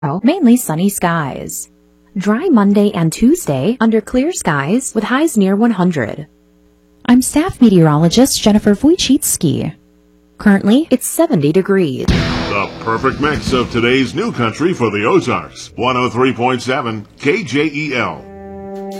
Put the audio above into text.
mainly sunny skies. Dry Monday and Tuesday under clear skies with highs near 100. I'm staff meteorologist Jennifer Wojcicki. Currently, it's 70 degrees. The perfect mix of today's new country for the Ozarks. 103.7 KJEL.